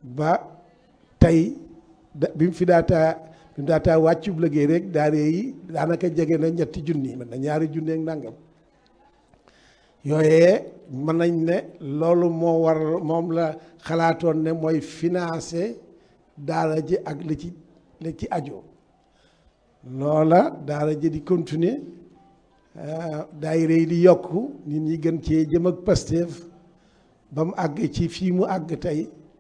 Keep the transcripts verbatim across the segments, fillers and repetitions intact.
ba tey da bi mu fi daataa bi mu daataa wàccub liggéey rek daare yi daanaka jege na ñetti junni mën na ñaari junni ak nangam yooyee mën nañ ne loolu moo war moom la xalaatoon ne mooy financer daara ji ak li ci li ci aju loola daara ji di continuer daayira yi di yokku nit ñi gën cee jëm ak Pastef ba mu àgg ci fii mu àgg tey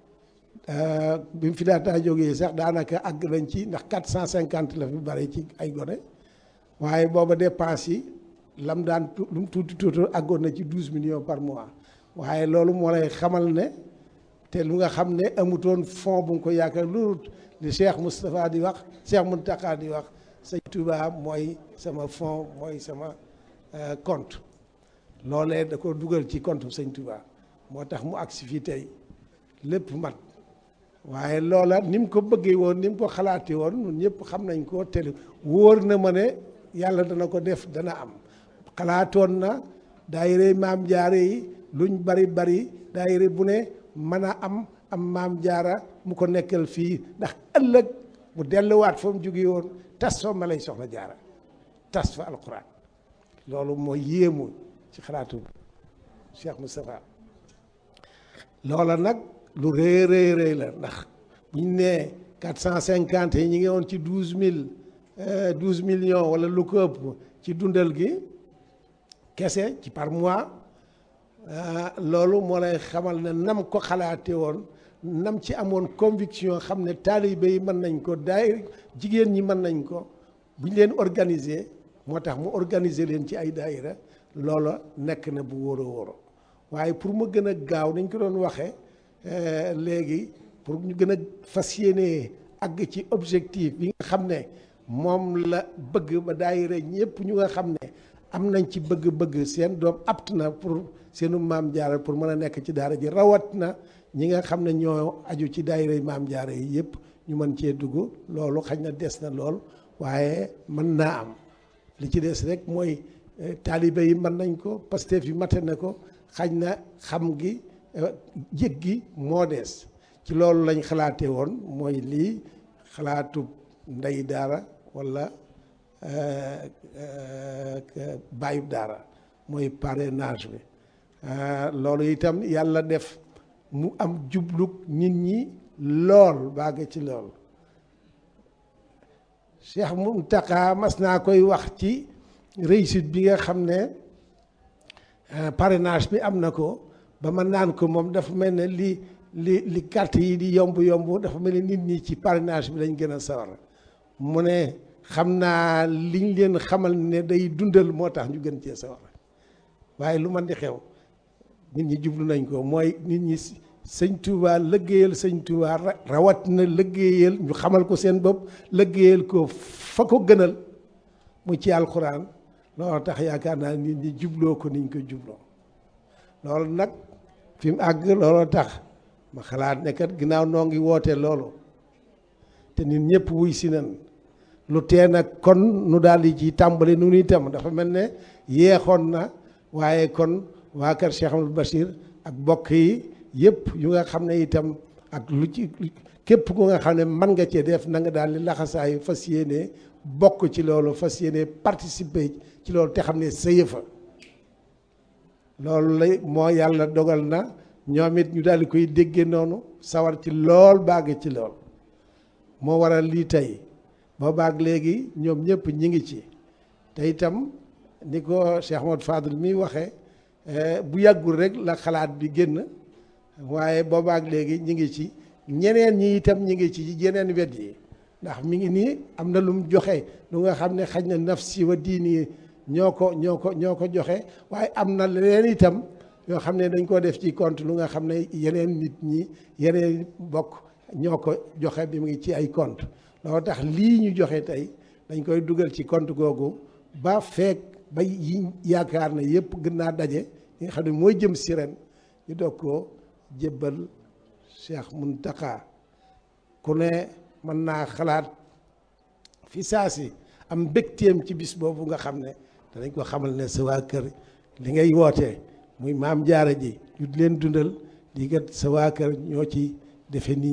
bi mu fi daataa jógee sax daanaka àgg nañ ci ndax quatre cent cinquante la fi bari ci ay gone waaye booba dépense yi lam daan lu mu tuuti tuuti àggoon na ci douze millions par mois waaye loolu moo lay xamal ne te lu nga xam ne amutoon fond bu nga ko yaakaar loolu li Cheikh Moustapha di wax Cheikh Mountakha di wax sëñ Touba mooy sama fond mooy sama compte loolee da ko dugal ci compte sëñ Touba moo tax mu agsi fii tey lépp mat waaye loola ni mu ko bëggee woon ni mu ko xalaatee woon ñun ñëpp xam nañ ko te wóor na ma ne yàlla dana ko def dana am xalaatoon na daayira maam jaara yi luñ bari bari daayira bu ne mën a am am maam jaara mu ko nekkal fii ndax ëllëg mu delluwaat fa mu jóge woon tas fa ma lay soxla jaara tas fa alquran loolu mooy yéemu ci xalaatu Cheikh Moustapha loola nag lu rëy rëy rëy la ndax buñ nee quatre cent cinquante yi ñi ngi woon ci douze mille douze millions wala lu ko ëpp ci dundal gi kese ci par mois loolu moo lay xamal ne nam ko xalaate woon nam ci amoon conviction xam ne taalibe yi mën nañ ko daay jigéen ñi mën nañ ko bu ñu leen organiser moo tax mu organiser leen ci ay daayira loola nekk na bu wóor a wóoro waaye pour mu gën a gaaw nañ ko doon waxee léegi pour ñu gën a fas yéene àgg ci objectif bi nga xam ne moom la bëgg ba daayira ñëpp ñu nga xam ne am nañ ci bëgg-bëgg seen doom apt na pour seenu maam jaara pour mën a nekk ci daara ji rawat na ñi nga xam ne ñoo aju ci daayira maam jaara yi yëpp ñu mën cee dugg loolu xañ na des na lool waaye mën naa am li ci des rek mooy taalibe yi mën nañ ko Pastef yi mate na ko xañ na xam gi jég gi moo des ci loolu lañ xalaatee woon mooy lii xalaatu ndey daara walla bàyyub daara mooy parrainage bi loolu itam yàlla def mu am jubluk nit ñi lool bàgg ci lool Cheikh Mountakha mas naa koy wax ci réussite bi nga xam ne parrainage bi am na ko ba ma naan ko moom dafa mel ne li li li carte yi di yomb yomb dafa mel ne nit ñi ci parrainage bi lañ gën a sawar mu ne xam naa liñ leen xamal ne day dundal moo tax ñu gën cee sawar waaye lu man di xew nit ñi jublu nañ ko mooy nit ñi sëñ Touba lëggéeyal sëñ Touba rawat na lëggéeyal ñu xamal ko seen bopp lëggéeyal ko fa ko gënal mu ci alxuraan loolu tax yaakaar naa nit ñi jubloo ko niñ ko jubloo loolu nag fi mu àgg looloo tax ma xalaat ne kat ginnaaw noo ngi woote loolu te nit ñëpp wuy si nan lu tee nag kon nu daal di ci tàmbali nu nuy tam dafa mel ne yeexoon na waaye kon waa kër Cheikh Amadou Bachir ak bokk yi yëpp yu nga xam ne itam ak lu ci képp ku nga xam ne mën nga cee def na nga daal di laxasaayu fas yéene bokk ci loolu fas yéene participer ci loolu te xam ne sa yëfa loolu lay moo yàlla dogal na ñoom it ñu daal di koy déggee noonu sawar ci lool bàgg ci lool moo waral lii tey boo baag léegi ñoom ñëpp ñi ngi ci te itam ni ko Cheikh Ahmadou Fadel mi waxee bu yàggul rek la xalaat bi génn waaye boobaak léegi ñi ngi ci ñeneen ñi itam ñi ngi ci yeneen wet yi ndax mi ngi nii am na lu mu joxe lu nga xam ne xaj na nafsi wa diini ñoo ko ñoo ko ñoo ko joxe waaye am na leneen itam yoo xam ne dañ ko def ci compte lu nga xam ne yeneen nit ñi yeneen bokk ñoo ko joxe bi mu ngi ci ay compte loolu tax lii ñu joxe tey dañ koy dugal ci compte googu ba feek ba yi yaakaar na yëpp gën naa daje li nga xam ne mooy jëm si ren ñu doog koo jébbal Cheikh Mountakha ku ne mën naa xalaat fi saa si am mbégteem ci bis boobu nga xam ne danañ ko xamal ne sa waa kër li ngay wootee muy maam jaara ji ñu leen dundal lii kat sa waa kër ñoo ci defe nii